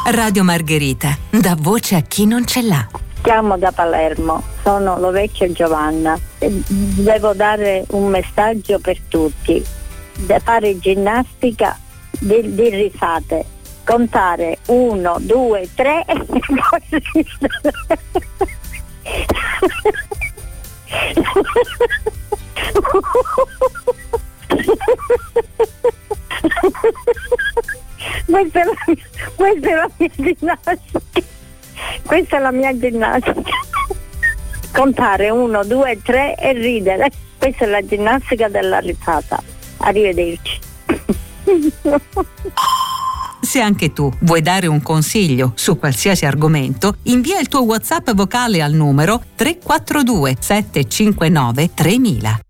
Radio Margherita, dà voce a chi non ce l'ha. Chiamo da Palermo, sono Lovecchio Giovanna. Devo dare un messaggio per tutti. Da fare ginnastica di risate. Contare 1, 2, 3 e così. Questa è la mia ginnastica. Questa è la mia ginnastica. Contare 1, 2, 3 e ridere. Questa è la ginnastica della risata. Arrivederci. Se anche tu vuoi dare un consiglio su qualsiasi argomento, invia il tuo WhatsApp vocale al numero 342 759 3000.